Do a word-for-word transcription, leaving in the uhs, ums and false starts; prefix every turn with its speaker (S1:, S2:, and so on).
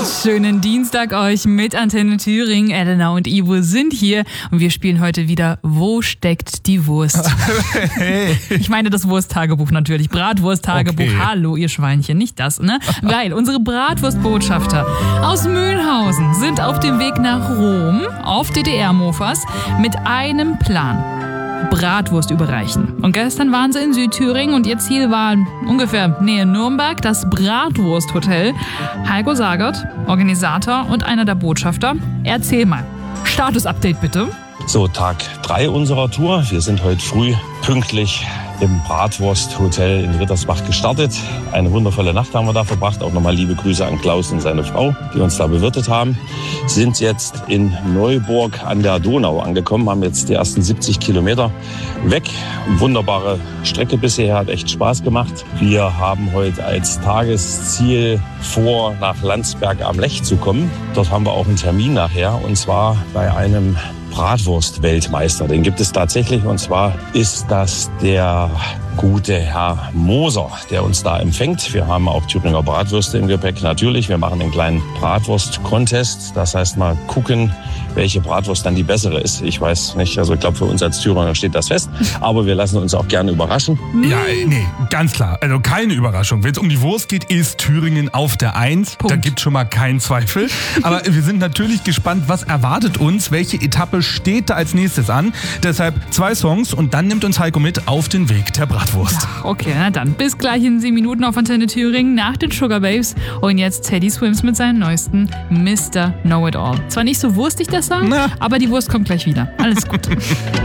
S1: Schönen Dienstag euch mit Antenne Thüringen. Elena und Ivo sind hier und wir spielen heute wieder Wo steckt die Wurst?
S2: Hey.
S1: Ich meine das Wursttagebuch natürlich. Bratwursttagebuch.
S2: Okay.
S1: Hallo, ihr Schweinchen, nicht das, ne? Weil unsere Bratwurstbotschafter aus Mühlhausen sind auf dem Weg nach Rom auf D D R-Mofas mit einem Plan. Bratwurst überreichen. Und gestern waren sie in Südthüringen und ihr Ziel war ungefähr Nähe Nürnberg, das Bratwursthotel. Heiko Sagert, Organisator und einer der Botschafter. Erzähl mal. Status-Update bitte.
S3: So, Tag drei unserer Tour. Wir sind heute früh pünktlich im Bratwursthotel in Rittersbach gestartet. Eine wundervolle Nacht haben wir da verbracht. Auch nochmal liebe Grüße an Klaus und seine Frau, die uns da bewirtet haben. Sind jetzt in Neuburg an der Donau angekommen, haben jetzt die ersten siebzig Kilometer weg. Wunderbare Strecke bisher, hat echt Spaß gemacht. Wir haben heute als Tagesziel vor, nach Landsberg am Lech zu kommen. Dort haben wir auch einen Termin nachher, und zwar bei einem Bratwurst-Weltmeister. Den gibt es tatsächlich, und zwar ist das der gute Herr Moser, der uns da empfängt. Wir haben auch Thüringer Bratwürste im Gepäck, natürlich. Wir machen einen kleinen Bratwurst-Contest. Das heißt, mal gucken, welche Bratwurst dann die bessere ist. Ich weiß nicht, also ich glaube, für uns als Thüringer steht das fest. Aber wir lassen uns auch gerne überraschen.
S2: Ja, nee, ganz klar. Also keine Überraschung. Wenn es um die Wurst geht, ist Thüringen auf der Eins.
S1: Punkt.
S2: Da gibt es schon mal keinen Zweifel. Aber wir sind natürlich gespannt, was erwartet uns? Welche Etappe steht da als nächstes an? Deshalb zwei Songs und dann nimmt uns Heiko mit auf den Weg der Bratwurst.
S1: Okay, na dann. Bis gleich in sieben Minuten auf Antenne Thüringen nach den Sugar Babes. Und jetzt Teddy Swims mit seinem neuesten Mister Know-It-All. Zwar nicht so wurstig, der Song,
S2: Na.
S1: aber die Wurst kommt gleich wieder. Alles gut.